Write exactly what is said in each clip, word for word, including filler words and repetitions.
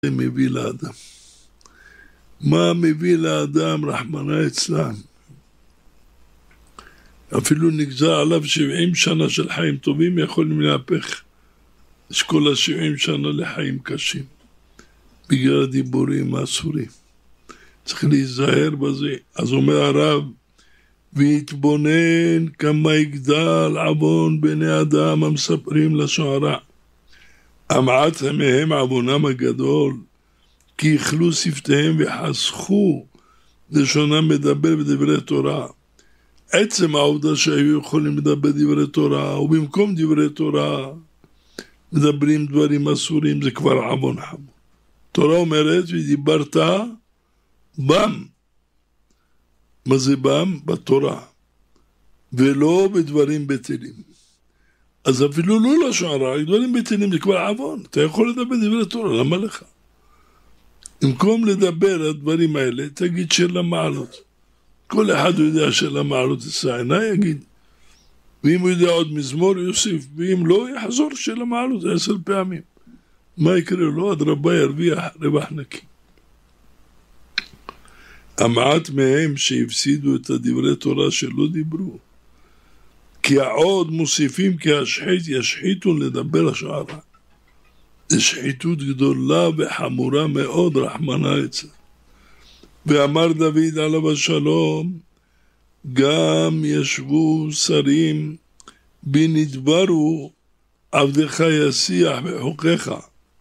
זה מביא לאדם. מה מביא לאדם, רחמנא אצלן? אפילו נגזר עליו שבעים שנה של חיים טובים, יכולים להפך את כל השבעים שנה לחיים קשים, בגלל הדיבורים האסורים. צריך להיזהר בזה. אז אומר הרב, והתבונן כמה יגדל עוון בני אדם המספרים לשוערה. המעט מהם עוונם הגדול, כי אכלו שפתיהם וחסכו לשונם מדבר בדברי תורה. עצם העובדה שהיו יכולים לדבר דברי תורה, ובמקום דברי תורה מדברים דברים אסורים, זה כבר עוון חמור. תורה אומרת, ודיברת בם. מה זה בם? בתורה. ולא בדברים בטלים. אז אפילו לא לשוערה, דברים בטלים זה כבר עוון. אתה יכול לדבר דברי תורה, למה לך? במקום לדבר על הדברים האלה, תגיד של המעלות. כל אחד יודע של המעלות הסענה יגיד. ואם הוא יודע עוד מזמור יוסיף, ואם לא יחזור של המעלות עשר פעמים. מה יקרה לו? עד רבה ירוויח רווח נקי. המעט מהם שהפסידו את הדברי תורה שלא דיברו. כי העוד מוסיפים כי השחית ישחיתו לדבר השערה. זה שחיתות גדולה וחמורה מאוד, רחמנא אצלן. ואמר דוד עליו השלום, גם ישבו שרים בנדברו עבדך יסיח בחוקיך.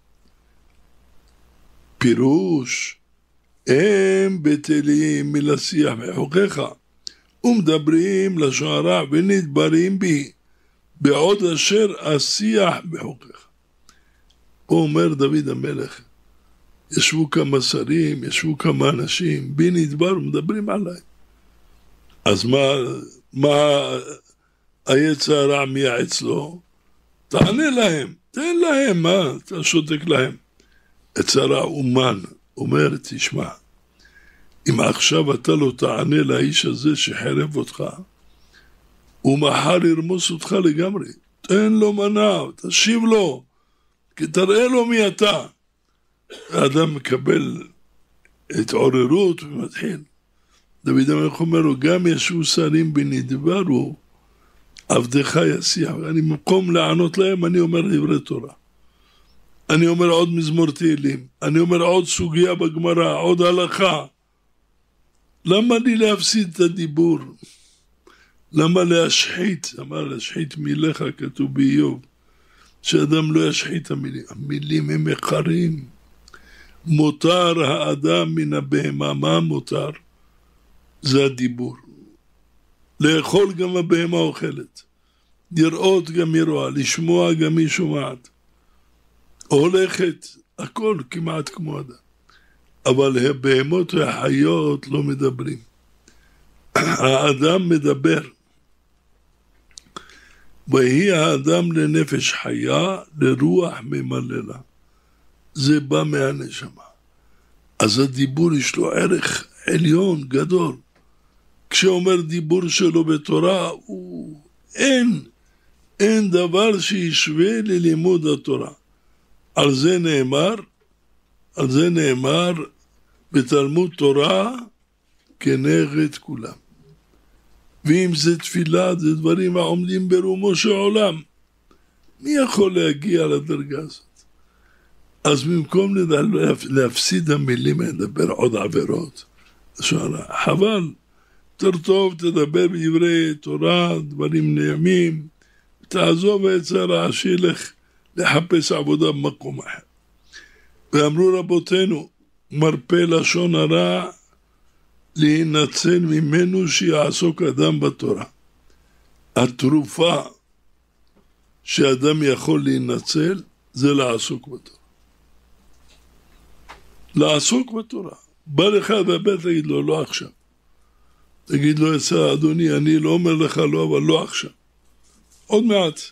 פירוש, הם בטלים מלשיח בחוקיך, ומדברים לשוערה ונדברים בי, בעוד אשר אשיח בחוקיך. הוא אומר דוד המלך, ישבו כמה שרים, ישבו כמה אנשים, בי נדבר ומדברים עליי. אז מה, מה היצר הרע מייעץ לו? תענה להם, תן להם, מה? אתה שותק להם. יצר האומן אומר, תשמע, אם עכשיו אתה לא תענה לאיש הזה שחרב אותך, הוא מחר ירמוס אותך לגמרי. תן לו מנה, תשיב לו, כי תראה לו מי אתה. האדם מקבל התעוררות ומתחיל. דוד המלך אומר לו, גם ישבו שרים בנדברו, עבדך יסיח. אני במקום לענות להם, אני אומר דברי תורה. אני אומר עוד מזמור תהילים. אני אומר עוד סוגיה בגמרא, עוד הלכה. למה לי להפסיד את הדיבור? למה להשחית? אמר להשחית מיליך, כתוב באיוב, שאדם לא ישחית את המילים. המילים הם מחרים. מותר האדם מן הבהמה. מה מותר? זה הדיבור. לאכול גם הבהמה אוכלת. לראות גם היא רואה. לשמוע גם היא שומעת. הולכת. הכל כמעט כמו אדם. אבל הבהמות והחיות לא מדברים. האדם מדבר. והיא האדם לנפש חיה, לרוח ממללה. זה בא מהנשמה. אז הדיבור יש לו ערך עליון גדול. כשאומר דיבור שלו בתורה, הוא אין, אין דבר שישווה ללימוד התורה. על זה נאמר, על זה נאמר בתלמוד תורה כנגד כולם. ואם זה תפילה, זה דברים העומדים ברומו של עולם. מי יכול להגיע לדרגה הזאת? אז במקום להפסיד המילים, לדבר עוד עבירות. חבל, יותר טוב תדבר בדברי תורה, דברים נעימים, תעזוב את זה רע, שילך לחפש עבודה במקום אחר. ואמרו רבותינו, מרפא לשון הרע, להינצל ממנו שיעסוק אדם בתורה. התרופה שאדם יכול להינצל, זה לעסוק בתורה. לעסוק בתורה. בא לך ובא תגיד לו, לא עכשיו. תגיד לו, יצא, אדוני, אני לא אומר לך לא, אבל לא עכשיו. עוד מעט.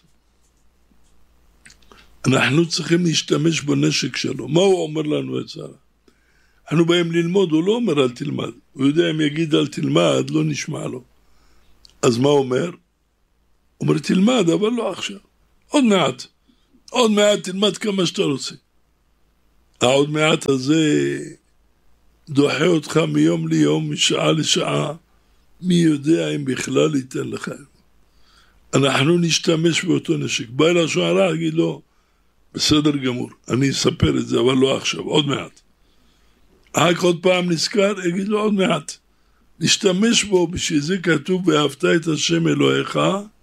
אנחנו צריכים להשתמש בנשק שלו. מה הוא אומר לנו יצא? אנחנו באים ללמוד, הוא לא אומר אל תלמד. הוא יודע אם יגיד אל תלמד, לא נשמע לו. אז מה הוא אומר? הוא אומר תלמד, אבל לא עכשיו. עוד מעט. עוד מעט תלמד כמה שאתה רוצה. העוד מעט הזה דוחה אותך מיום ליום, משעה לשעה, מי יודע אם בכלל ייתן לך. אנחנו נשתמש באותו נשק. בא אל השוערה, אגיד לו, בסדר גמור, אני אספר את זה, אבל לא עכשיו, עוד מעט. רק עוד פעם נזכר, אגיד לו עוד מעט. נשתמש בו, בשביל זה כתוב, ואהבת את השם אלוהיך,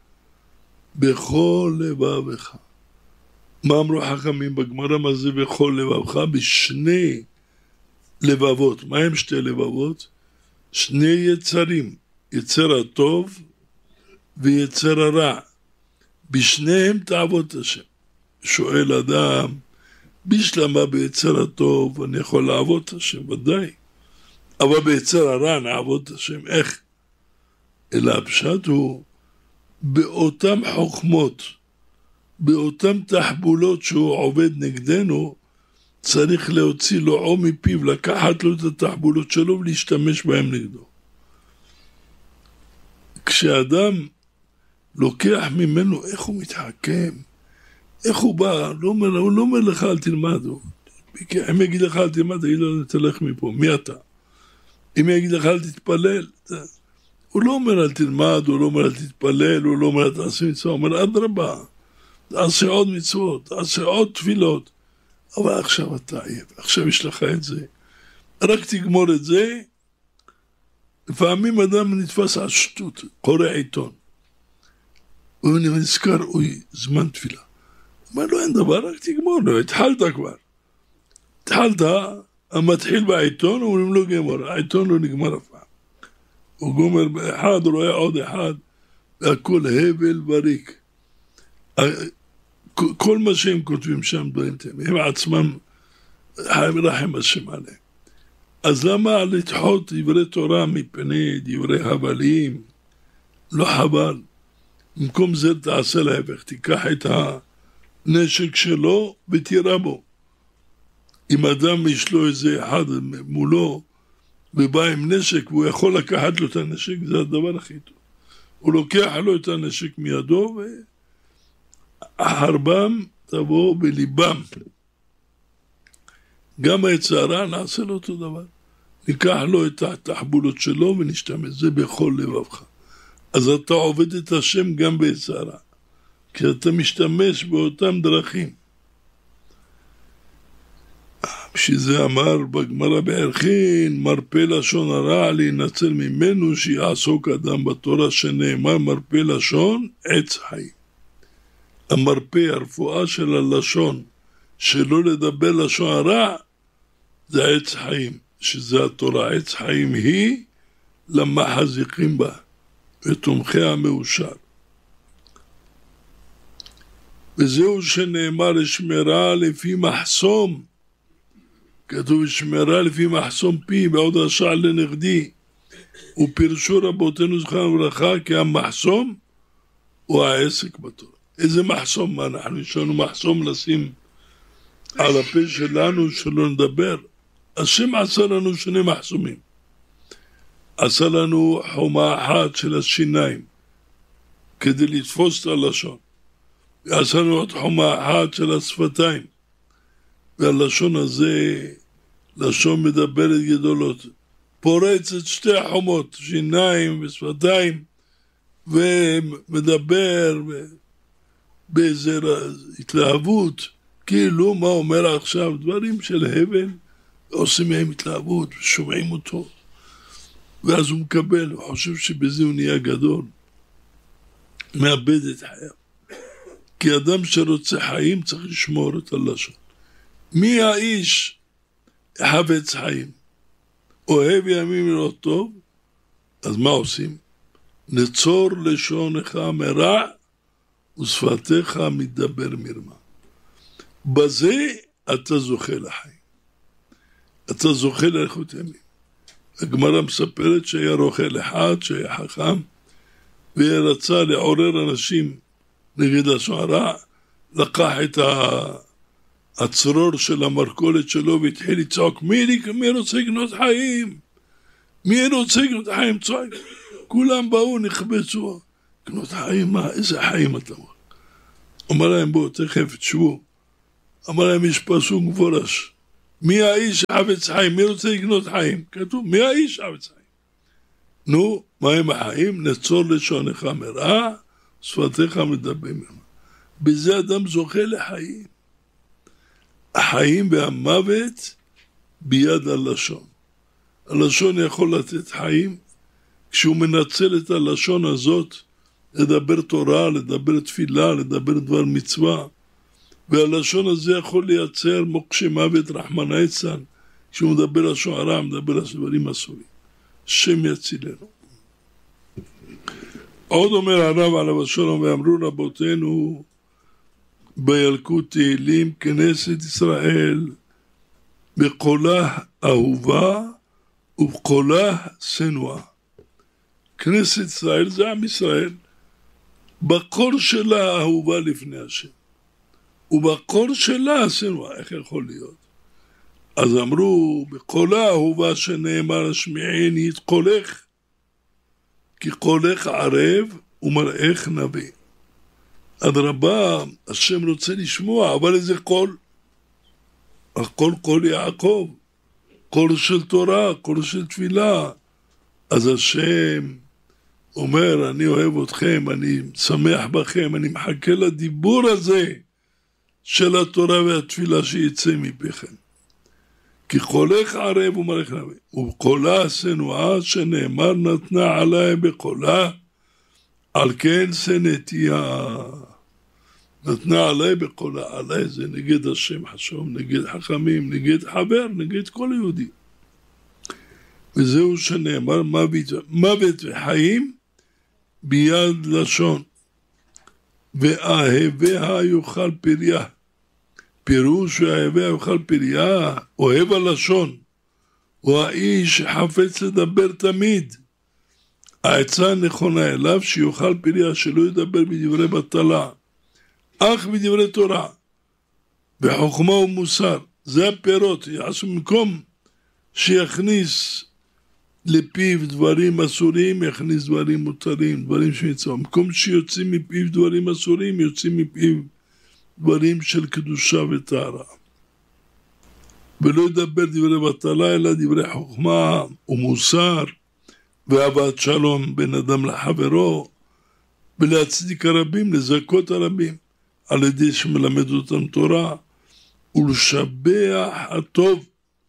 בכל לבבך. מה אמרו חכמים בגמרא, מה זה בכל לבבך? בשני לבבות. מה הם שתי לבבות? שני יצרים, יצר הטוב ויצר הרע. בשניהם תעבוד את השם. שואל אדם, בשלמה ביצר הטוב אני יכול לעבוד את השם, ודאי. אבל ביצר הרע נעבוד את השם, איך? אלא הפשט הוא, באותם חוכמות, באותם תחבולות שהוא עובד נגדנו, צריך להוציא לו או מפיו, לקחת לו את התחבולות שלו ולהשתמש בהם נגדו. כשאדם לוקח ממנו איך הוא מתחכם, איך הוא בא, לא אומר, הוא לא אומר לך אל תלמד, אם יגיד לך אל תלמד, תגיד לו תלך מפה, מי אתה? אם יגיד לך אל תתפלל, הוא לא אומר אל תלמד, הוא לא אומר אל תתפלל, הוא לא אומר תעשה מצווה, הוא אומר אדרבה, תעשה עוד מצוות, תעשה עוד תפילות, אבל עכשיו אתה עייף, עכשיו יש לך את זה, רק תגמור את זה. לפעמים אדם נתפס על שטות, קורא עיתון, הוא נזכר, אוי, זמן תפילה. הוא אומר לו, אין דבר, רק תגמור, לא, התחלת כבר. התחלת, המתחיל בעיתון, הוא אומרים לו גמור, העיתון לא נגמר אף פעם. הוא גומר באחד, הוא רואה עוד אחד, והכל הבל וריק. כל מה שהם כותבים שם דברים טובים, הם עצמם, רחם השם עליהם. אז למה לדחות דברי תורה מפני דברי הבלים? לא חבל. במקום זה תעשה להפך, תיקח את הנשק שלו ותירה בו. אם אדם יש לו איזה אחד מולו ובא עם נשק והוא יכול לקחת לו את הנשק, זה הדבר הכי טוב. הוא לוקח לו את הנשק מידו והחרבם תבוא בליבם. גם היצרה נעשה לו אותו דבר. ניקח לו את התחבולות שלו ונשתמש, זה בכל לבבך. אז אתה עובד את השם גם ביצרה, כי אתה משתמש באותם דרכים. שזה אמר בגמרא בערכין, מרפא לשון הרע להינצל ממנו, שיעסוק אדם בתורה, שנאמר מרפא לשון עץ חיים. המרפא, הרפואה של הלשון, שלא לדבר לשון הרע, זה עץ חיים, שזה התורה. עץ חיים היא למחזיקים בה, ותומכי המאושר. וזהו שנאמר שמירה לפי מחסום, כתוב שמירה לפי מחסום פי בעוד השער לנגדי, ופירשו רבותינו זכרם לברכה, כי המחסום הוא העסק בתורה. איזה מחסום? מה אנחנו יש לנו מחסום לשים על הפה שלנו שלא נדבר? השם עשה לנו שני מחסומים. עשה לנו חומה אחת של השיניים כדי לתפוס את הלשון, ועשה לנו עוד חומה אחת של השפתיים, והלשון הזה לשון מדברת גדולות, פורץ את שתי החומות, שיניים ושפתיים, ומדבר באיזה התלהבות, כאילו מה אומר עכשיו, דברים של הבל, עושים מהם התלהבות ושומעים אותו, ואז הוא מקבל, הוא חושב שבזה הוא נהיה גדול, מאבד את חייו. כי אדם שרוצה חיים צריך לשמור את הלשון. מי האיש חפץ חיים? אוהב ימים לראות טוב, אז מה עושים? נצור לשונך מרע, ושפתיך מדבר מרמה. בזה אתה זוכה לחיים. אתה זוכה לאריכות ימים. הגמרא מספרת שהיה רוכל אחד שהיה חכם, ורצה לעורר אנשים נגד לשון הרע, לקח את הצרור של המרכולת שלו והתחיל לצעוק, מי, מי רוצה לקנות חיים? מי רוצה לקנות חיים? צועק. כולם באו, נחבצו. לקנות חיים, מה? איזה חיים אתה אומר? אמר להם, בואו, תכף, תשבו. אמר להם, יש פסוק מפורש. מי האיש חפץ חיים? מי רוצה לקנות חיים? כתוב, מי האיש חפץ חיים? נו, מה הם החיים? נצור לשונך מרע, שפתיך מדברים ממך. בזה אדם זוכה לחיים. החיים והמוות ביד הלשון. הלשון יכול לתת חיים, כשהוא מנצל את הלשון הזאת, לדבר תורה, לדבר תפילה, לדבר דבר מצווה, והלשון הזה יכול לייצר מוקשי מוות רחמנא ליצלן, כשהוא מדבר לשון הרע, מדבר לשון דברים אסורים. השם יצילנו. עוד אומר הרב עליו השלום, ואמרו רבותינו בילקוט תהילים, כנסת ישראל בקולה אהובה ובקולה שנואה. כנסת ישראל זה עם ישראל, בקול שלה אהובה לפני השם, ובקול שלה שנואה. איך יכול להיות? אז אמרו, בקולה אהובה שנאמר השמיעיני את קולך, כי קולך ערב ומראך נביא. אדרבה, השם רוצה לשמוע, אבל איזה קול? הקול קול יעקב, קול של תורה, קול של תפילה. אז השם אומר, אני אוהב אתכם, אני שמח בכם, אני מחכה לדיבור הזה של התורה והתפילה שיצא מפיכם. כי קולך ערב ומראך נביא, ובקולה שנואה שנאמר נתנה עליי בקולה, על כן שנאתיה. נתנה עליי בקולה, עליי זה נגד השם חשוב, נגד חכמים, נגד חבר, נגד כל יהודי. וזהו שנאמר מוות, מוות וחיים ביד לשון, ואהביה יאכל פריה. פירוש ואהביה יאכל פריה, אוהב הלשון, הוא האיש שחפץ לדבר תמיד. העצה הנכונה אליו שיאכל פריה, שלא ידבר בדברי בטלה, אך בדברי תורה, בחוכמה ומוסר. זה הפירות, יעשו במקום שיכניס לפיו דברים אסורים, יכניס דברים מותרים, דברים שיצאו. במקום שיוצאים מפיו דברים אסורים, יוצאים מפיו דברים של קדושה וטהרה. ולא ידבר דברי בטלה, אלא דברי חוכמה ומוסר, ואהבת שלום בין אדם לחברו, ולהצדיק הרבים, לזכות הרבים, על ידי שמלמד אותם תורה, ולשבח הטוב,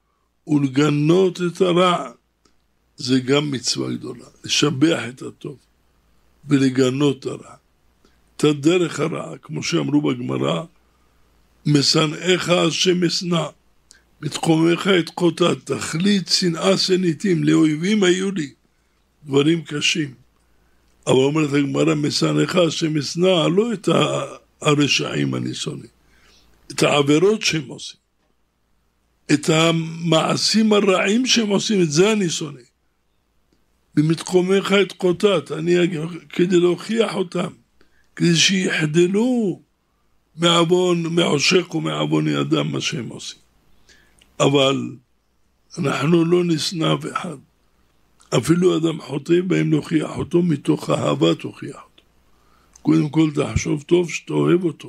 ולגנות את הרע. זה גם מצווה גדולה, לשבח את הטוב, ולגנות הרע. את הדרך הרע, כמו שאמרו בגמרא, משנאיך השם אשנא, מתקומך את קוטה, תכלית שנאה שניתים, לאויבים היו לי, דברים קשים. אבל אומרת הגמרא, משנאיך השם אשנא, לא את הרשעים אני שונא, את העבירות שהם עושים, את המעשים הרעים שהם עושים, את זה אני שונא. ומתקומך את קוטת, אני אגיד, כדי להוכיח אותם, כדי שיחדלו מעוון, מעושק ומעוון ידם מה שהם עושים. אבל אנחנו לא נשנא אף אחד. אפילו אדם חוטא בהם להוכיח אותו, מתוך אהבה תוכיח אותו. קודם כל תחשוב טוב שאתה אוהב אותו.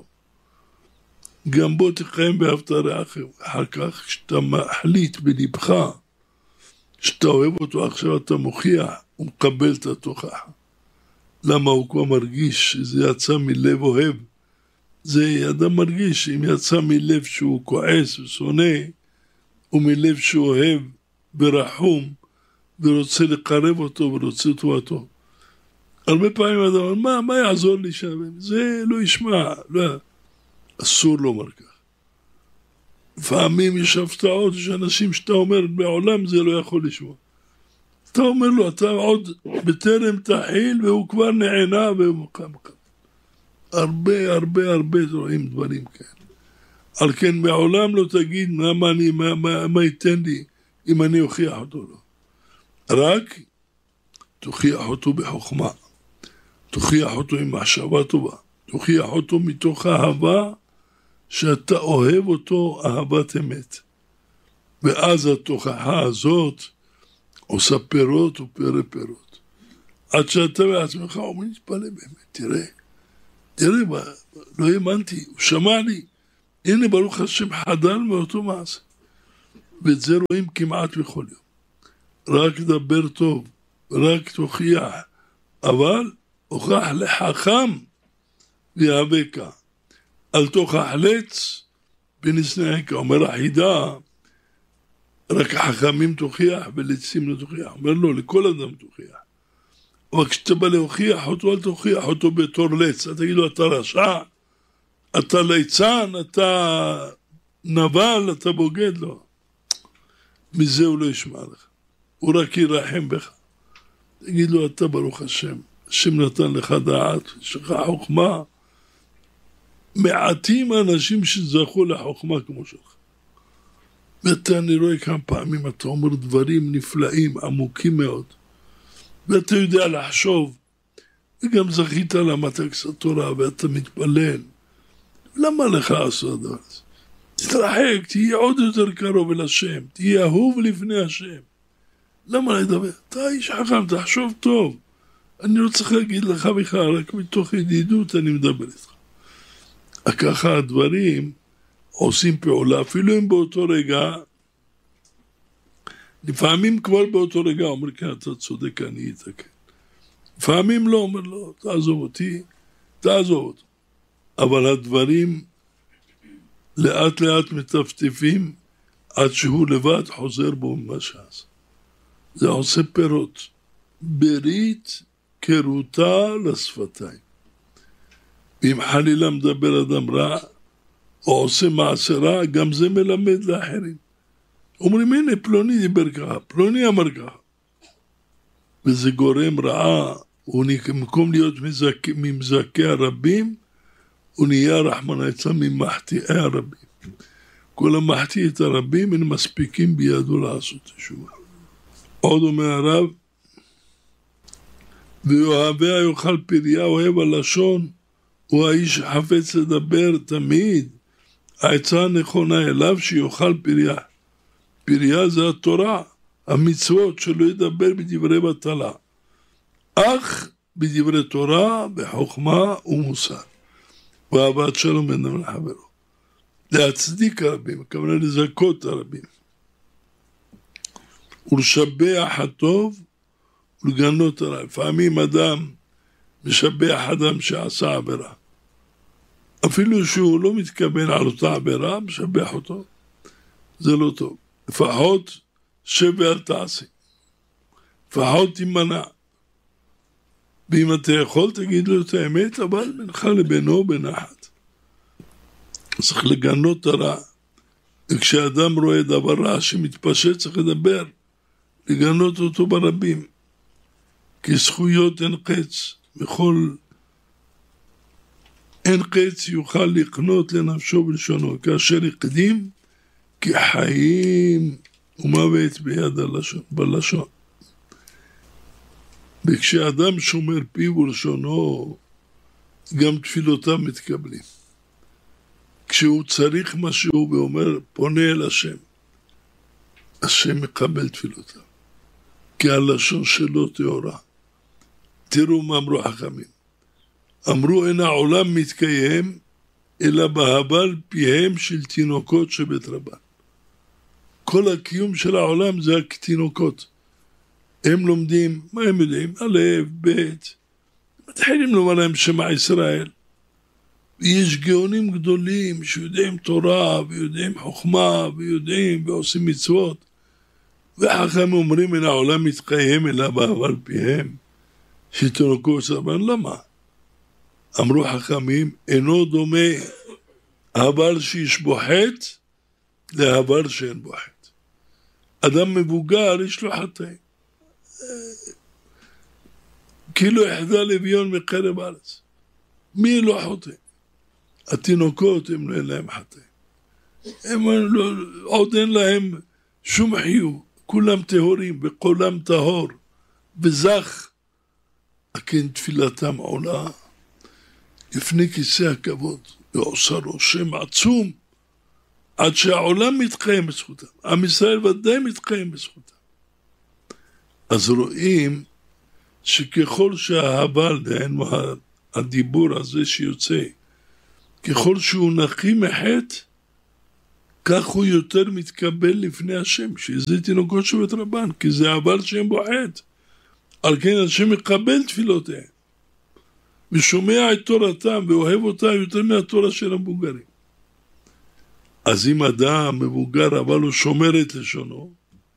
גם בוא תקיים באהבת רעך. אחר כך כשאתה מחליט בלבך שאתה אוהב אותו, עכשיו אתה מוכיח ומקבל את התוכחה. למה הוא כבר מרגיש שזה יצא מלב אוהב? זה אדם מרגיש שאם יצא מלב שהוא כועס ושונא, ומלב שהוא אוהב ורחום, ורוצה לקרב אותו ורוצה טובתו. הרבה פעמים אדם אומר, מה, מה יעזור לי שם? זה לא ישמע, לא. אסור לומר כך. לפעמים יש הפתעות, יש אנשים שאתה אומר, בעולם זה לא יכול לשמוע. אתה אומר לו, אתה עוד בטרם תחיל, והוא כבר נענה, והוא מוקם כאן. הרבה, הרבה, הרבה רואים דברים כאלה. על כן, בעולם לא תגיד, מה, אני, מה, מה, מה ייתן לי, אם אני אוכיח אותו לא. רק תוכיח אותו בחוכמה. תוכיח אותו עם מחשבה טובה. תוכיח אותו מתוך אהבה, שאתה אוהב אותו אהבת אמת. ואז התוכחה הזאת עושה פירות ופרא פירות. עד שאתה בעצמך אומר, נתפלא באמת, תראה, תראה, לא האמנתי, הוא שמע לי, הנה ברוך השם חדל מאותו מעשה. ואת זה רואים כמעט בכל יום. רק דבר טוב, רק תוכיח, אבל הוכח לחכם ויאבקה. אל תוכח לץ בנסנעקה. אומר החידה, רק החכמים תוכיח ולצים לא תוכיח. אומר לו, לכל אדם תוכיח. אבל כשאתה בא להוכיח אותו, אל תוכיח אותו בתור לץ. אתה תגיד לו, אתה רשע, אתה ליצן, אתה נבל, אתה בוגד לו. מזה הוא לא ישמע לך. הוא רק ירחם בך. תגיד לו, אתה ברוך השם. השם נתן לך דעת, יש לך חוכמה. מעטים האנשים שזכו לחוכמה כמו שלך. ואתה, אני רואה כמה פעמים, אתה אומר דברים נפלאים, עמוקים מאוד. ואתה יודע לחשוב, וגם זכית למדת קצת תורה, ואתה מתפלל. למה לך לעשות דבר הזה? תתרחק, תהיה עוד יותר קרוב אל השם, תהיה אהוב לפני השם. למה לדבר? אתה איש חכם, תחשוב טוב. אני לא צריך להגיד לך בכלל, רק מתוך ידידות אני מדבר איתך. ככה הדברים עושים פעולה, אפילו אם באותו רגע, לפעמים כבר באותו רגע אומר, כן, אתה צודק, אני אתקן. לפעמים לא, אומר לו, תעזוב אותי, תעזוב אותו. אבל הדברים לאט לאט מטפטפים, עד שהוא לבד חוזר בו ממה שעשה. זה עושה פירות. ברית קרותה לשפתיים. ואם חלילה מדבר אדם רע, או עושה מעשה רע, גם זה מלמד לאחרים. אומרים, הנה, פלוני דיבר ככה, פלוני אמר ככה. וזה גורם רעה, הוא במקום להיות מזכ... ממזכי הרבים, הוא נהיה רחמנא ליצלן ממחטיאי הרבים. כל המחטיא את הרבים, הם מספיקים בידו לעשות תשובה. עוד אומר הרב, ואוהביה יאכל פריה, אוהב הלשון, הוא האיש חפץ לדבר תמיד. העצה הנכונה אליו שיאכל פריה. פריה זה התורה, המצוות שלא ידבר בדברי בטלה. אך בדברי תורה, בחוכמה ומוסר. ואהבת שלום בין אדם לחברו. להצדיק הרבים, הכוונה לזכות הרבים. ולשבח הטוב ולגנות הרע. לפעמים אדם משבח אדם שעשה עבירה. אפילו שהוא לא מתכוון על אותה עבירה, משבח אותו. זה לא טוב. לפחות שב ואל תעשה. לפחות תימנע. ואם אתה יכול תגיד לו את האמת, אבל בינך לבינו בנחת. צריך לגנות הרע. וכשאדם רואה דבר רע שמתפשט, צריך לדבר. לגנות אותו ברבים. כי זכויות אין קץ. בכל אין קץ יוכל לקנות לנפשו בלשונו. כאשר יקדים, כי חיים ומוות ביד הלשון, בלשון. וכשאדם שומר פיו ולשונו, גם תפילותיו מתקבלים. כשהוא צריך משהו ואומר, פונה אל השם, השם מקבל תפילותיו. כי הלשון שלו תאורה. תראו מה אמרו חכמים. אמרו, אין העולם מתקיים, אלא בהבל פיהם של תינוקות שבית רבן. כל הקיום של העולם זה התינוקות. הם לומדים, מה הם יודעים? א', ב', מתחילים לומר להם שמע ישראל. ויש גאונים גדולים שיודעים תורה, ויודעים חוכמה, ויודעים ועושים מצוות. וחכמים אומרים, אין העולם מתקיים אלא בהבל פיהם של תינוקות שבית רבן. למה? אמרו חכמים, אינו דומה הבל שיש בו חטא להבל שאין בו חטא. אדם מבוגר יש לו חטאים. כאילו יחדה לביון מקרב ארץ. מי לא חוטא? התינוקות הם אין להם חטאים. הם לא, עוד אין להם שום חיוב. כולם טהורים וקולם טהור וזך. כן תפילתם עולה לפני כיסא הכבוד ועושה רושם עצום עד שהעולם מתקיים בזכותם. עם ישראל ודאי מתקיים בזכותם. אז רואים שככל שההבל, דהיינו הדיבור הזה שיוצא, ככל שהוא נקי מחטא, כך הוא יותר מתקבל לפני השם, שזה תינוקות שבט רבן, כי זה עבר שם בוחט. על כן השם מקבל תפילותיהם, ושומע את תורתם, ואוהב אותה יותר מהתורה של המבוגרים. אז אם אדם מבוגר, אבל הוא שומר את לשונו,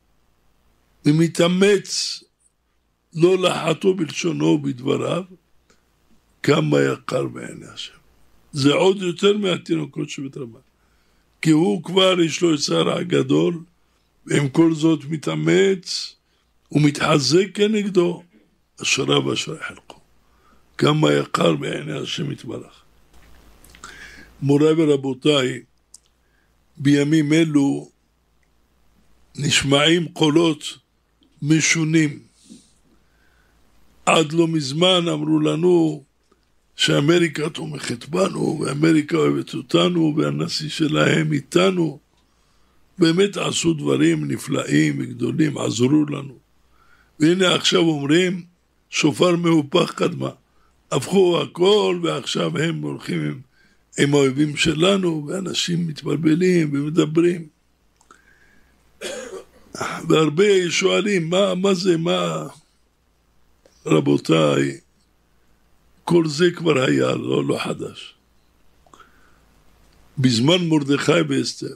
ומתאמץ לא לחטוא בלשונו ובדבריו, כמה יקר בעיני השם. זה עוד יותר מהתינוקות שבט רבן. כי הוא כבר יש לו יצר הגדול, ועם כל זאת מתאמץ, ומתחזק כנגדו, אשריו ואשרי חלקו. כמה יקר בעיני השם יתברך. מוריי ורבותיי, בימים אלו נשמעים קולות משונים. עד לא מזמן אמרו לנו שאמריקה תומכת בנו, ואמריקה אוהבת אותנו, והנשיא שלהם איתנו. באמת עשו דברים נפלאים וגדולים, עזרו לנו. והנה עכשיו אומרים, שופר מהופך קדמה. הפכו הכל, ועכשיו הם הולכים עם, עם האויבים שלנו, ואנשים מתבלבלים ומדברים. והרבה שואלים, מה, מה זה, מה... רבותיי, כל זה כבר היה, לא, לא חדש. בזמן מרדכי ואסתר,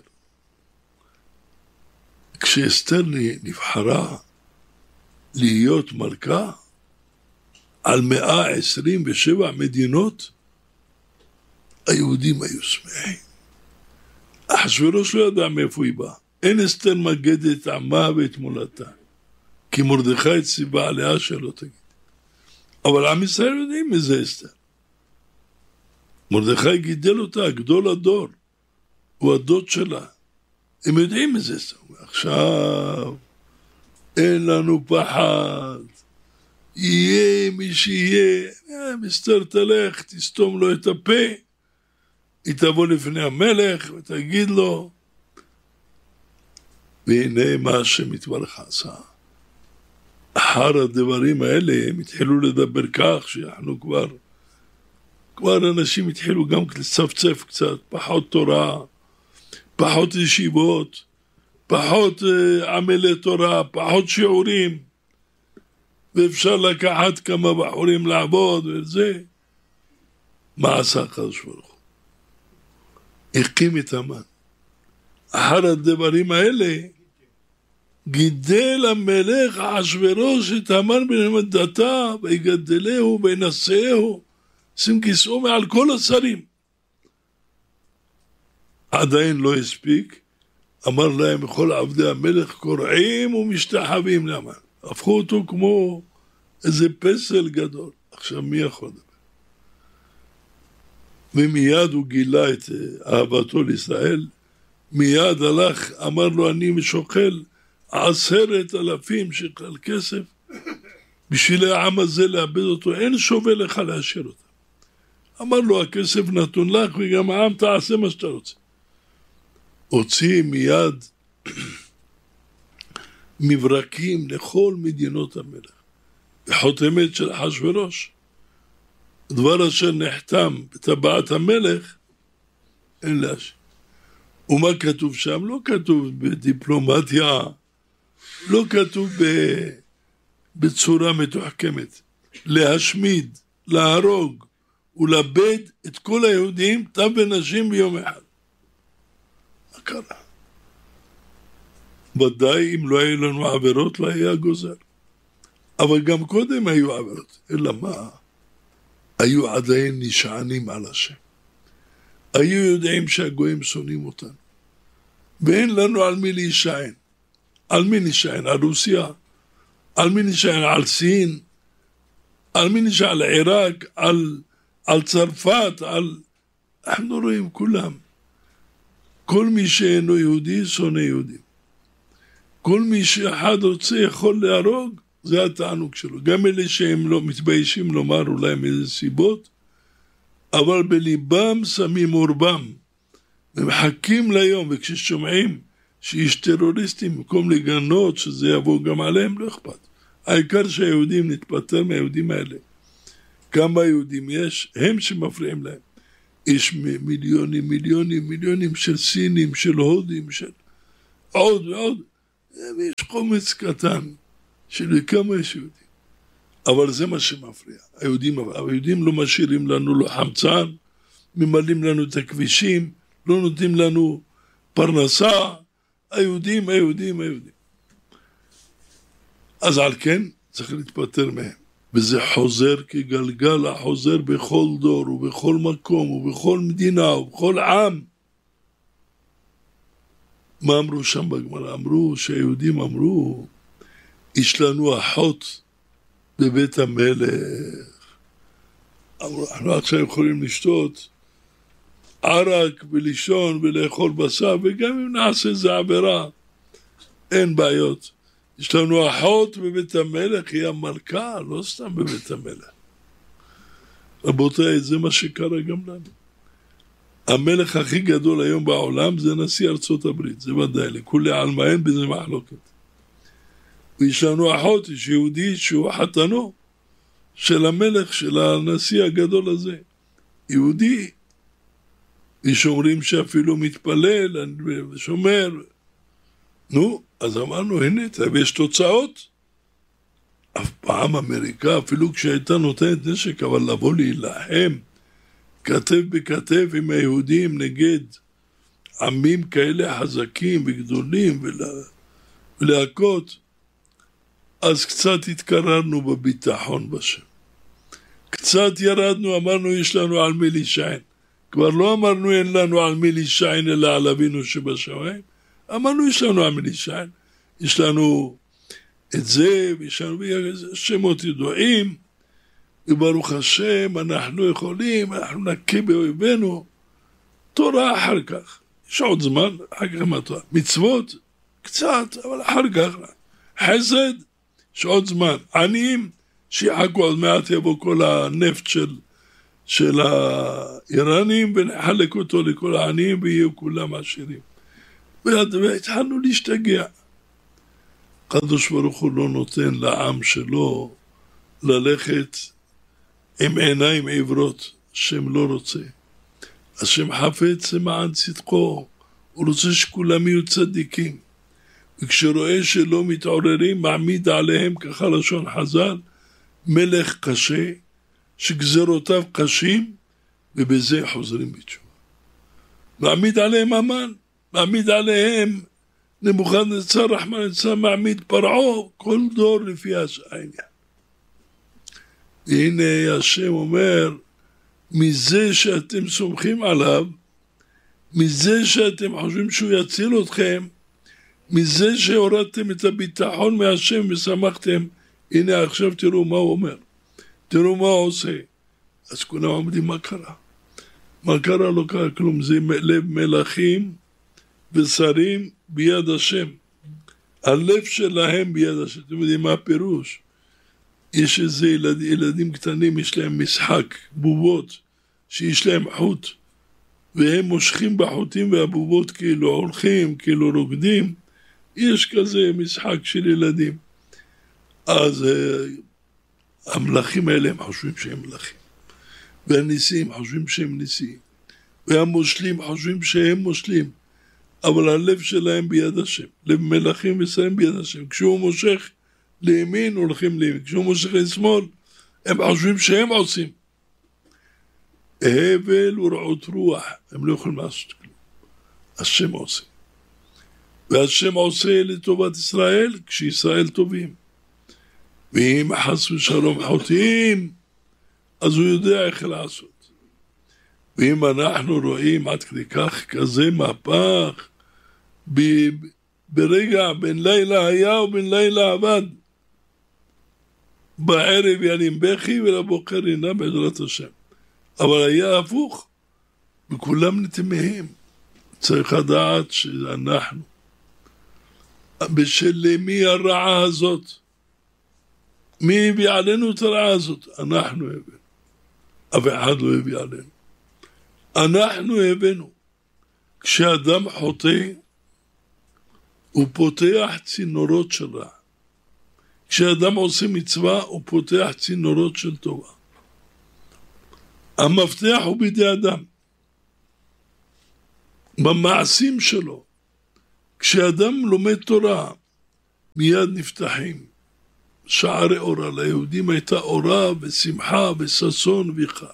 כשאסתר נבחרה להיות מלכה על מאה עשרים ושבע מדינות, היהודים היו שמחים. אחשוורוש לא ידע מאיפה היא באה. אין אסתר מגד את עמה ואת מולדתה, כי מרדכי ציווה עליה שלא תגיד. אבל עם ישראל יודעים מי זה אסתר. מרדכי גידל אותה, גדול הדור, הוא הדוד שלה. הם יודעים מי זה אסתר. עכשיו, אין לנו פחד, יהיה מי שיהיה, אסתר תלך, תסתום לו את הפה, היא תבוא לפני המלך ותגיד לו, והנה מה השם יתברך עשה. אחר הדברים האלה הם התחילו לדבר כך שאנחנו כבר, כבר אנשים התחילו גם לצפצף קצת, פחות תורה, פחות ישיבות, פחות uh, עמלי תורה, פחות שיעורים, ואפשר לקחת כמה בחורים לעבוד וזה. מה עשה הקדוש ברוך הוא? הקים את המן. אחר הדברים האלה, גידל המלך אחשוורוש את המן בן המדתה, ויגדלהו וינשאהו, שים כיסאו מעל כל השרים. עדיין לא הספיק, אמר להם כל עבדי המלך קורעים ומשתחווים להמן. הפכו אותו כמו איזה פסל גדול. עכשיו מי יכול לדבר? ומיד הוא גילה את אהבתו לישראל, מיד הלך, אמר לו אני משוחל עשרת אלפים שקל כסף, בשביל העם הזה לאבד אותו, אין שווה לך להשאיר אותה. אמר לו הכסף נתון לך וגם העם תעשה מה שאתה רוצה. הוציא מיד מברקים לכל מדינות המלך, וחותמת של אחשוורוש, דבר אשר נחתם בטבעת המלך, אין להשאיר. ומה כתוב שם? לא כתוב בדיפלומטיה, לא כתוב ב... בצורה מתוחכמת. להשמיד, להרוג ולאבד את כל היהודים, טף ונשים ביום אחד. מה קרה? ודאי אם לא היו לנו עבירות לא היה גוזר. אבל גם קודם היו עבירות. אלא מה? היו עדיין נשענים על השם. היו יודעים שהגויים שונאים אותנו. ואין לנו על מי להישען. על מי נשען? על רוסיה? על מי נשען? על סין? על מי נשען? על עיראק? על, על צרפת? על... אנחנו רואים כולם. כל מי שאינו יהודי שונא יהודים. כל מי שאחד רוצה יכול להרוג, זה התענוג שלו. גם אלה שהם לא מתביישים לומר אולי מאיזה סיבות, אבל בליבם שמים עורבם, ומחכים ליום, וכששומעים שיש טרוריסטים, במקום לגנות שזה יבוא גם עליהם, לא אכפת. העיקר שהיהודים נתפטר מהיהודים האלה. כמה יהודים יש, הם שמפריעים להם. יש מיליונים, מיליונים, מיליונים של סינים, של הודים, של עוד ועוד. ויש חומץ קטן של כמה יש יהודים. אבל זה מה שמפריע. היהודים, היהודים לא משאירים לנו לא חמצן, ממלאים לנו את הכבישים, לא נותנים לנו פרנסה. היהודים, היהודים, היהודים. אז על כן צריך להתפטר מהם. וזה חוזר כגלגל החוזר בכל דור ובכל מקום ובכל מדינה ובכל עם. מה אמרו שם בגמרא? אמרו שהיהודים אמרו, יש לנו אחות בבית המלך. אמרו, אנחנו עכשיו יכולים לשתות ערק ולישון ולאכול בשר, וגם אם נעשה איזה עבירה, אין בעיות. יש לנו אחות בבית המלך, היא המלכה, לא סתם בבית המלך. רבותיי, זה מה שקרה גם לנו. המלך הכי גדול היום בעולם זה נשיא ארצות הברית, זה ודאי, לכולי עלמא אין בזה מחלוקת. ויש לנו אחות, יש יהודי שהוא חתנו של המלך, של הנשיא הגדול הזה. יהודי, יש אומרים שאפילו מתפלל ושומר. נו, אז אמרנו, הנה, ויש תוצאות. אף פעם אמריקה, אפילו כשהייתה נותנת נשק, אבל לבוא להילחם, כתב בכתב עם היהודים נגד עמים כאלה חזקים וגדולים ולה, ולהכות, אז קצת התקררנו בביטחון בשם. קצת ירדנו, אמרנו, יש לנו על מי להישען. כבר לא אמרנו, אין לנו על מי להישען, אלא על אבינו שבשמיים. אמרנו, יש לנו על מי להישען. יש לנו את זה, ויש לנו שמות ידועים, וברוך השם, אנחנו יכולים, אנחנו נקה באויבינו. תורה אחר כך. יש עוד זמן, אחר כך מה תורה? מצוות, קצת, אבל אחר כך. חסד, יש עוד זמן. עניים, שיחכו עוד מעט יבוא כל הנפט של, של האיראנים, ונחלק אותו לכל העניים, ויהיו כולם עשירים. והתחלנו להשתגע. קדוש ברוך הוא לא נותן לעם שלו ללכת עם עיניים עברות, השם לא רוצה. השם חפץ למען צדקו, הוא רוצה שכולם יהיו צדיקים. וכשרואה שלא מתעוררים, מעמיד עליהם, ככה לשון חז"ל, מלך קשה, שגזרותיו קשים, ובזה חוזרים בתשובה. מעמיד עליהם המן, מעמיד עליהם נבוכדנצר, רחמנצר, מעמיד פרעה, כל דור לפי העניין. והנה השם אומר, מזה שאתם סומכים עליו, מזה שאתם חושבים שהוא יציל אתכם, מזה שהורדתם את הביטחון מהשם ושמחתם, הנה עכשיו תראו מה הוא אומר, תראו מה הוא עושה. אז כולם עומדים, מה קרה? מה קרה? לא קרה כלום, זה לב מלכים ושרים ביד השם. הלב שלהם ביד השם. אתם יודעים מה הפירוש? יש איזה ילד, ילדים קטנים, יש להם משחק, בובות, שיש להם חוט, והם מושכים בחוטים והבובות כאילו הולכים, כאילו רוקדים. יש כזה משחק של ילדים. אז המלכים האלה הם חושבים שהם מלכים, והניסים חושבים שהם ניסים, והמושלים חושבים שהם מושלים, אבל הלב שלהם ביד השם. לב מלכים ושרים ביד השם. כשהוא מושך לימין הולכים לימין, כשהוא מושך לשמאל הם חושבים שהם עושים. הבל ורעות רוח, הם לא יכולים לעשות כלום. השם עושה, והשם עושה לטובת ישראל כשישראל טובים. ואם חס ושלום חוטאים, אז הוא יודע איך לעשות. ואם אנחנו רואים עד כדי כך כזה מהפך, ב- ברגע בין לילה היה ובין לילה עבד, בערב ינעים בכי ולבוקר ינם בעזרת השם. אבל היה הפוך, וכולם נתמהם. צריך לדעת שאנחנו, בשל מי הרעה הזאת? מי הביא עלינו את הרעה הזאת? אנחנו הבאנו. אף אחד לא הביא עלינו. אנחנו הבאנו. כשאדם חוטא, הוא פותח צינורות של רע. כשאדם עושה מצווה, הוא פותח צינורות של טובה. המפתח הוא בידי אדם. במעשים שלו. כשאדם לומד תורה, מיד נפתחים שערי אורה. ליהודים הייתה אורה ושמחה וששון ויחר.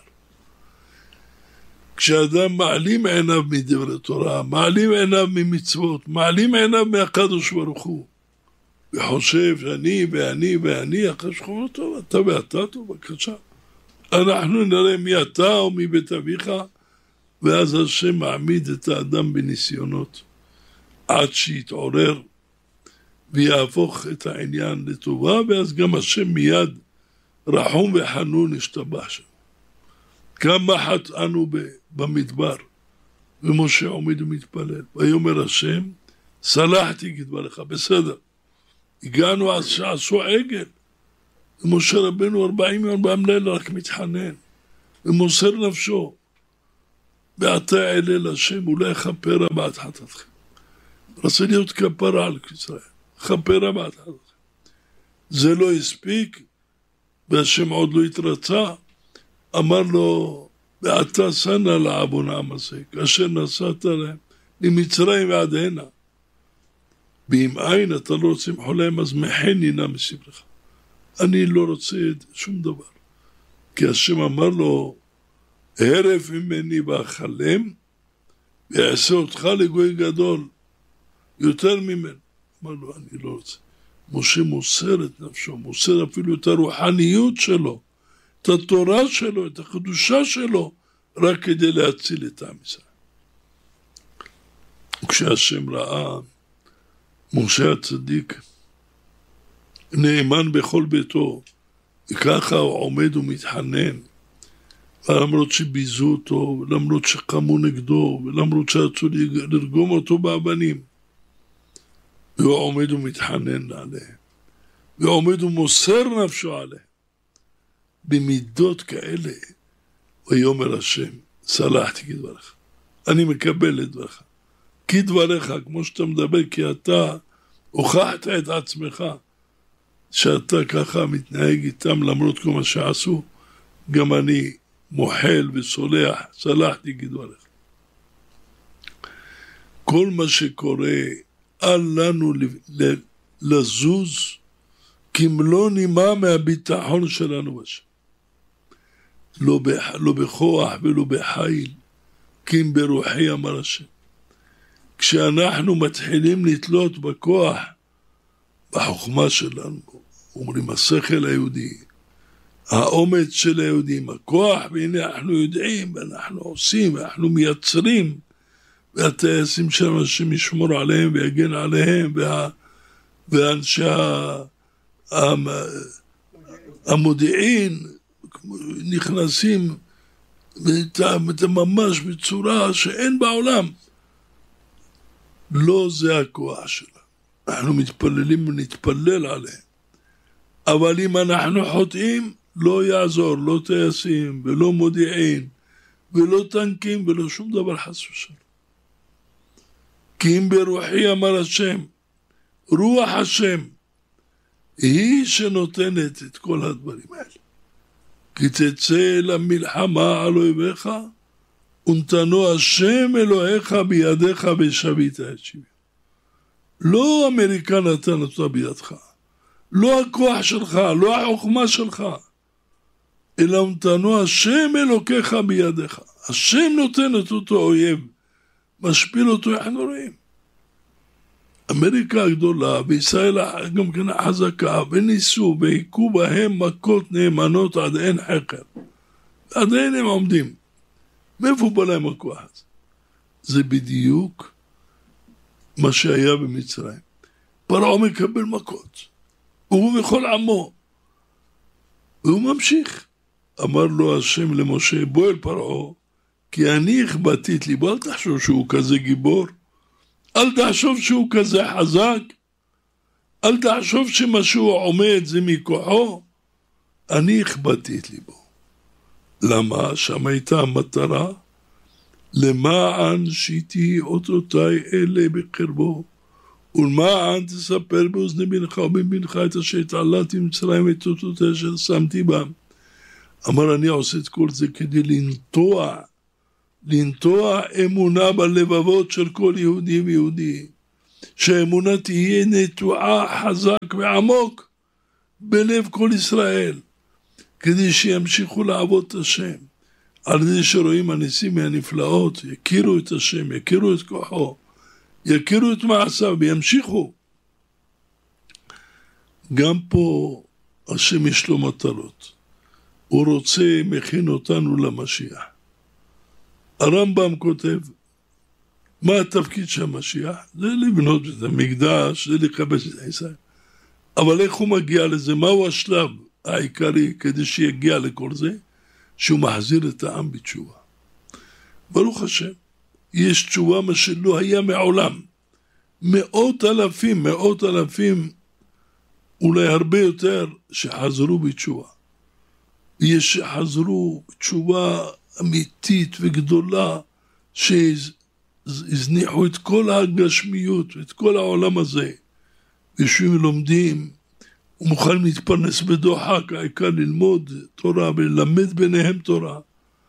כשאדם מעלים עיניו מדברי תורה, מעלים עיניו ממצוות, מעלים עיניו מהקדוש ברוך הוא, וחושב שאני ואני ואני, אחרי שחור טוב, אתה ואתה טוב, בבקשה. אנחנו נראה מי אתה או מי בית אביך, ואז השם מעמיד את האדם בניסיונות, עד שיתעורר ויהפוך את העניין לטובה, ואז גם השם מיד רחום וחנון ישתבח שם. כמה חטאנו במדבר, ומשה עומד ומתפלל, ויאמר השם, סלחתי כדבריך, בסדר. הגענו עד שעשו עגל, ומשה רבנו ארבעים יום במליל רק מתחנן, ומוסר נפשו, ועתה אלה להשם, אולי כפרה בעד חטאתכם. רצה להיות כפרה על ישראל, כפרה בעד חטאתכם. זה לא הספיק, והשם עוד לא התרצה, אמר לו, ועתה סנה לעוון העם הזה, כאשר נסעת להם, ממצרים ועד הנה. ואם אין אתה לא רוצה למחול להם, אז מחני נא מספרך. אני לא רוצה שום דבר. כי השם אמר לו, הרף ממני ואכלם, ויעשה אותך לגוי גדול, יותר ממנו. אמר לו, אני לא רוצה. משה מוסר את נפשו, מוסר אפילו את הרוחניות שלו, את התורה שלו, את הקדושה שלו, רק כדי להציל את עם ישראל. כשהשם ראה, משה הצדיק, נאמן בכל ביתו, וככה הוא עומד ומתחנן, ולמרות שביזו אותו, ולמרות שקמו נגדו, ולמרות שרצו לרגום אותו באבנים, והוא עומד ומתחנן עליהם, ועומד ומוסר נפשו עליהם, במידות כאלה, ויאמר השם, סלחתי כדבריך, אני מקבל את דבריך, כדבריך, כמו שאתה מדבר, כי אתה הוכחת את עצמך, שאתה ככה מתנהג איתם למרות כל מה שעשו, גם אני מוחל וסולח, סלחתי כדבריך. כל מה שקורה, אל לנו לזוז, כמלוא נימה מהביטחון שלנו בשם. לא, בח, לא בכוח ולא בחיל, כי אם ברוחי אמר השם. כשאנחנו מתחילים לתלות בכוח, בחוכמה שלנו, אומרים השכל היהודי, האומץ של היהודים, הכוח, והנה אנחנו יודעים, ואנחנו עושים, ואנחנו מייצרים, והטייסים שלנו שמשמור עליהם ויגן עליהם, וה, ואנשי המודיעין נכנסים ממש בצורה שאין בעולם. לא זה הכוח שלנו. אנחנו מתפללים ונתפלל עליהם. אבל אם אנחנו חוטאים, לא יעזור, לא טייסים ולא מודיעין ולא טנקים ולא שום דבר חס ושלום. כי אם ברוחי אמר השם, רוח השם היא שנותנת את כל הדברים האלה. כי תצא למלחמה על אויביך ונתנו השם אלוהיך בידיך ושבית את שבייה. לא אמריקה נתן אותה בידך, לא הכוח שלך, לא החוכמה שלך, אלא נתנו השם אלוקיך בידיך. השם נותן את אותו אויב, משפיל אותו, אנחנו רואים. אמריקה הגדולה וישראל גם כן חזקה, וניסו והיכו בהם מכות נאמנות עד אין חקר. עד אין הם עומדים. מאיפה בא להם הכוח הזה? זה בדיוק מה שהיה במצרים. פרעה מקבל מכות, הוא וכל עמו, והוא ממשיך. אמר לו השם למשה, בוא אל פרעה, כי אני הכבדתי את ליבו. אל תחשוב שהוא כזה גיבור, אל תחשוב שהוא כזה חזק, אל תחשוב שמה שהוא עומד זה מכוחו. אני הכבדתי את ליבו. למה? שם הייתה המטרה, למען שיתי אותותיי אלה בקרבו, ולמען תספר באוזני בנך ובנך את אשר התעלתי מצרים את אותותיי אשר שמתי בם. אמר, אני עושה את כל זה כדי לנטוע לנטוע אמונה בלבבות של כל יהודי ויהודי, שהאמונה תהיה נטועה חזק ועמוק בלב כל ישראל, כדי שימשיכו לעבוד את השם, על זה שרואים הניסים והנפלאות, יכירו את השם, יכירו את כוחו, יכירו את מעשיו וימשיכו. גם פה השם יש לו מטרות, הוא רוצה, מכין אותנו למשיח. הרמב"ם כותב, מה התפקיד של המשיח? זה לבנות את המקדש, זה לכבש את ישראל. אבל איך הוא מגיע לזה? מהו השלב העיקרי כדי שיגיע לכל זה? שהוא מחזיר את העם בתשובה. ברוך השם, יש תשובה מה שלא היה מעולם. מאות אלפים, מאות אלפים, אולי הרבה יותר, שחזרו בתשובה. יש שחזרו בתשובה אמיתית וגדולה, שהזניחו את כל הגשמיות ואת כל העולם הזה, יושבים ולומדים, ומוכנים להתפרנס בדוחק, העיקר ללמוד תורה וללמד ביניהם תורה.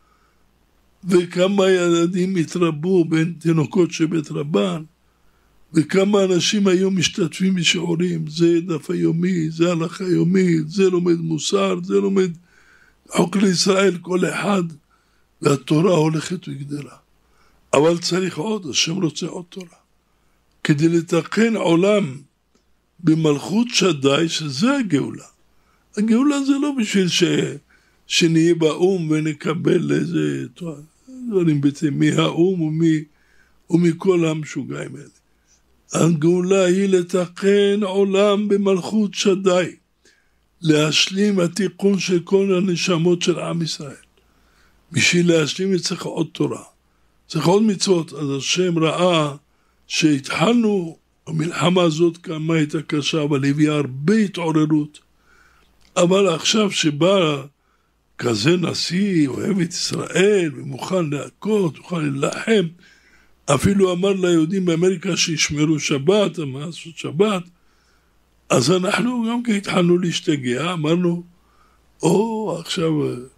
וכמה ילדים התרבו בין תינוקות שבית רבן, וכמה אנשים היום משתתפים בשיעורים, זה דף היומי, זה הלכה יומי, זה לומד מוסר, זה לומד חוק לישראל, כל אחד, והתורה הולכת וגדלה. אבל צריך עוד, השם רוצה עוד תורה, כדי לתקן עולם במלכות שדי, שזה הגאולה. הגאולה זה לא בשביל ש... שנהיה באום ונקבל איזה דברים בעצם מהאום ומי... ומכל המשוגעים האלה. הגאולה היא לתקן עולם במלכות שדי, להשלים התיקון של כל הנשמות של עם ישראל. בשביל להשלים צריך עוד תורה, צריך עוד מצוות. אז השם ראה שהתחלנו, המלחמה הזאת כמה הייתה קשה, אבל הביאה הרבה התעוררות. אבל עכשיו שבא כזה נשיא, אוהב את ישראל, ומוכן להכות, מוכן להילחם, אפילו אמר ליהודים באמריקה שישמרו שבת, מה לעשות שבת, אז אנחנו גם כן התחלנו להשתגע, אמרנו, או עכשיו,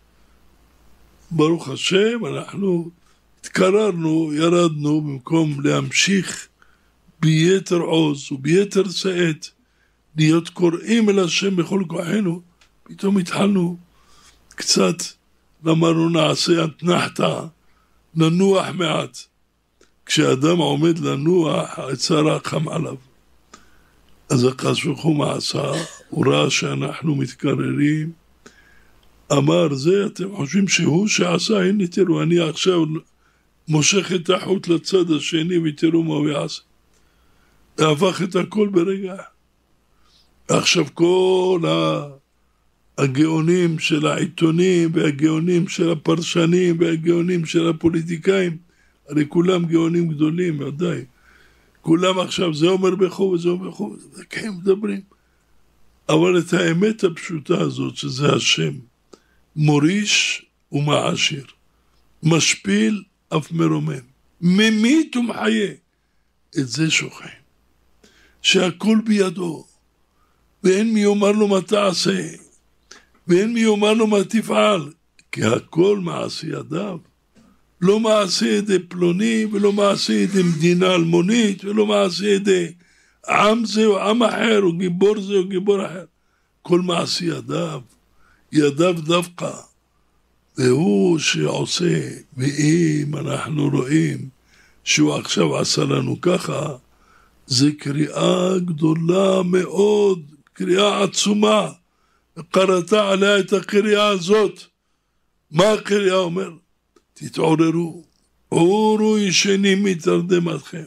ברוך השם, אנחנו התקררנו, ירדנו, במקום להמשיך ביתר עוז וביתר שאת, להיות קוראים אל השם בכל כוחנו, פתאום התחלנו קצת, אמרנו נעשה אתנחתא, ננוח מעט. כשאדם עומד לנוח, העצה רחם עליו. אז הקדוש ברוך הוא מעשה, הוא ראה שאנחנו מתקררים, אמר זה, אתם חושבים שהוא שעשה, הנה תראו, אני עכשיו מושך את החוט לצד השני ותראו מה הוא יעשה. והפך את הכל ברגע. עכשיו כל הגאונים של העיתונים והגאונים של הפרשנים והגאונים של הפוליטיקאים, הרי כולם גאונים גדולים, ודאי. כולם עכשיו, זה אומר בכו וזה אומר בכו, וכן מדברים. אבל את האמת הפשוטה הזאת, שזה השם, מוריש ומעשיר, משפיל אף מרומם, ממית ומחיה, את זה שוכחים. שהכל בידו, ואין מי יאמר לו מה תעשה, ואין מי יאמר לו מה תפעל, כי הכל מעשי ידיו. לא מעשה ידי פלוני, ולא מעשה ידי מדינה אלמונית, ולא מעשה ידי עם זה או עם אחר, או גיבור זה או גיבור אחר. כל מעשי ידיו, ידיו דווקא. והוא שעושה, ואם אנחנו רואים שהוא עכשיו עשה לנו ככה, זה קריאה גדולה מאוד, קריאה עצומה. קראתה עליה את הקריאה הזאת. מה הקריאה אומר? תתעוררו, עורו ישנים מתרדמתכם.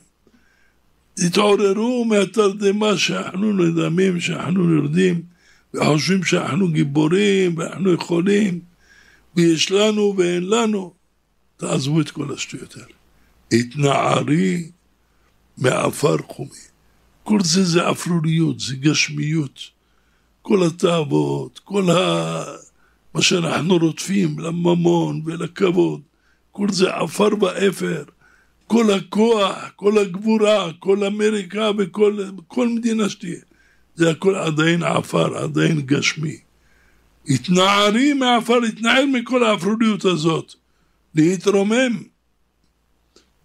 תתעוררו מהתרדמה שאנחנו נדמים, שאנחנו נרדים, וחושבים שאנחנו גיבורים, ואנחנו יכולים, ויש לנו ואין לנו. תעזבו את כל השטויות האלה. התנערי מעפר חומי. כל זה זה אפרוריות, זה גשמיות. כל התאוות, כל ה... מה שאנחנו רודפים לממון ולכבוד, כל זה עפר ואפר, כל הכוח, כל הגבורה, כל אמריקה וכל כל מדינה שתהיה, זה הכל עדיין עפר, עדיין גשמי. התנערי מעפר, התנער מכל האפרוריות הזאת, להתרומם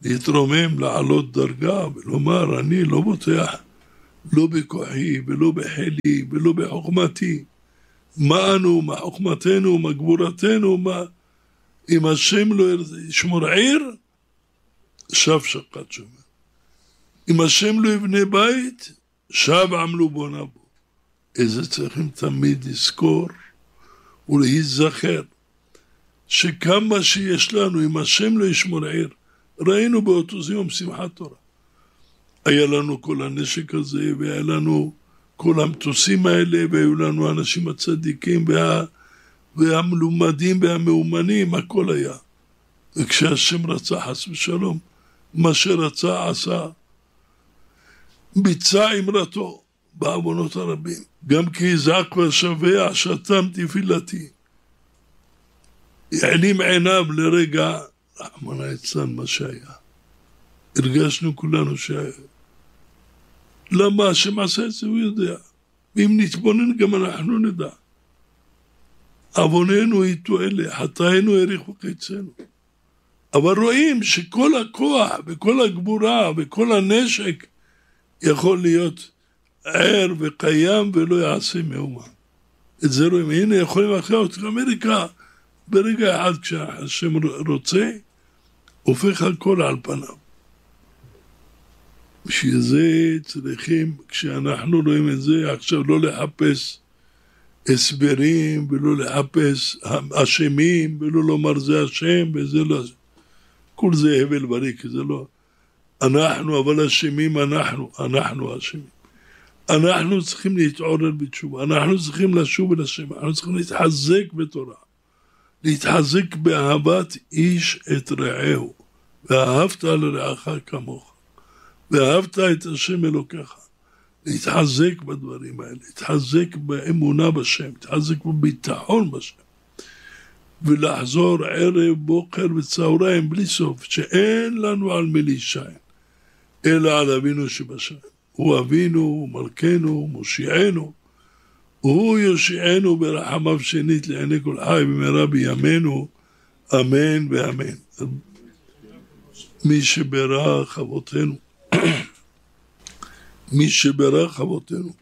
להתרומם, לעלות דרגה, ולומר, אני לא בוטח, לא בכוחי, ולא בחילי, ולא בחוכמתי. מה אנו, מה חוכמתנו, מה גבורתנו, מה... אם השם לא ישמור עיר, שב שחט שומר. אם השם לא יבנה בית, שב עמלו בונה בו. איזה צריכים תמיד לזכור ולהיזכר, שכמה שיש לנו, אם השם לא ישמור עיר, ראינו באותו יום שמחת תורה. היה לנו כל הנשק הזה, והיה לנו כל המטוסים האלה, והיו לנו האנשים הצדיקים, וה, והמלומדים והמאומנים, הכל היה. וכשהשם רצה חס ושלום, מה שרצה עשה, ביצע אמרתו בעוונות הרבים. גם כי יזעק ושבע שתם תפילתי. העלים עיניו לרגע, רחמנא ליצלן מה שהיה. הרגשנו כולנו שהיה. למה השם עשה את זה הוא יודע. ואם נתבונן גם אנחנו נדע. עווננו היא תועלה, חטאינו האריך וחצנו. אבל רואים שכל הכוח וכל הגבורה וכל הנשק יכול להיות ער וקיים ולא יעשה מאומה. את זה רואים. הנה יכולים אחרי אותך אמריקה, ברגע אחד כשהשם רוצה, הופך הכל על פניו. בשביל זה צריכים, כשאנחנו רואים את זה, עכשיו לא לחפש הסברים ולא לחפש אשמים ולא לומר זה השם וזה לא. כל זה הבל בריק, זה לא. אנחנו, אבל אשמים אנחנו, אנחנו אשמים. אנחנו צריכים להתעורר בתשובה, אנחנו צריכים לשוב אל השם, אנחנו צריכים להתחזק בתורה, להתחזק באהבת איש את רעהו, ואהבת לרעך כמוך, ואהבת את השם אלוקיך, להתחזק בדברים האלה, להתחזק באמונה בשם, להתחזק בביטחון בשם, ולחזור ערב, בוקר וצהריים בלי סוף, שאין לנו על מי להישען, אלא על אבינו שבשם. הוא אבינו, הוא מלכנו, הוא מושיענו, הוא יושיענו ברחמיו שנית לעיני כל חי במהרה בימינו, אמן ואמן. מי שברך אבותינו, מי שברך אבותינו,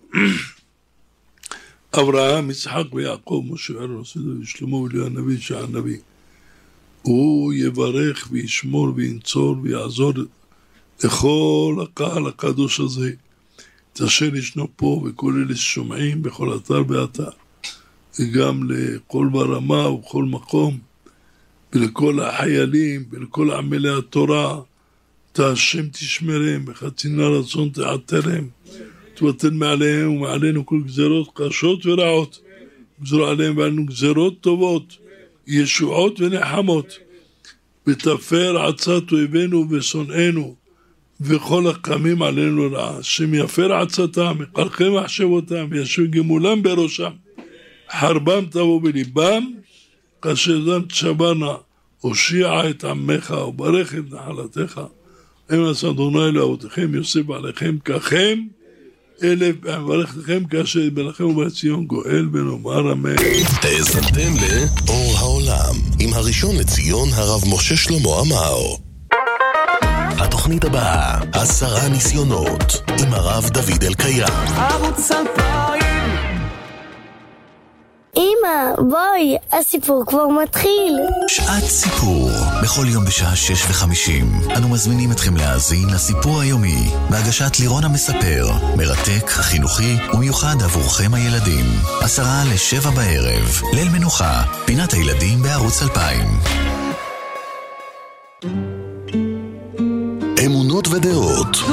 אברהם, יצחק ויעקב, משה אהרון, שלמה ואליהו הנביא, ישעיה הנביא, הוא יברך וישמור וינצור ויעזור לכל הקהל הקדוש הזה, את אשר ישנו פה וכל אלה ששומעים בכל אתר ואתר, וגם לכל ברמה ובכל מקום, ולכל החיילים ולכל עמלי התורה, את השם תשמרם, בחצינה רצון תעטרם, תבטל מעליהם ומעלינו כל גזרות קשות ורעות, גזרו עליהם ועלינו גזרות טובות, ישועות ונחמות, ותפר עצת אויבינו ושונאינו, וכל הקמים עלינו רעה, שם יפר עצתם, יקלקל מחשבותם, וישוב גמולם בראשם, חרבם תבוא בליבם, כאשר דם תשברנה, הושיע את עמך, וברך את נחלתך, הם עשה אדוני לאבותיכם, יוסף עליכם ככם, אלף מברך לכם כאשר יתברכם ובא ציון גואל ונאמר אמן. האזנתם לאור העולם עם הראשון לציון הרב משה שלמה עמאר. התוכנית הבאה, עשרה ניסיונות עם הרב דוד אלקיים. ערוץ אלפיים. אמא, בואי, הסיפור כבר מתחיל. שעת סיפור, בכל יום בשעה שש וחמישים. אנו מזמינים אתכם להאזין לסיפור היומי, בהגשת לירון המספר, מרתק, חינוכי ומיוחד עבורכם הילדים. עשרה לשבע בערב, ליל מנוחה, פינת הילדים בערוץ אלפיים. אמונות ודעות